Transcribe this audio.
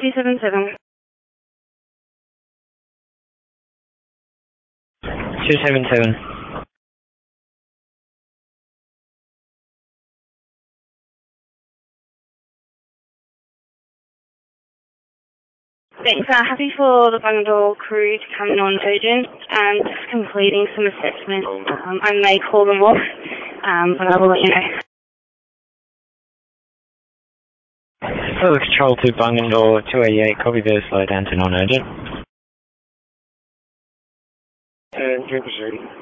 277. 277. Thanks. Happy for the Bungendore crew to come non-urgent. Just completing some assessments. I may call them off, but I will let you know. Further control to Bungendore 288, copy very slow down to non-urgent. And 3%.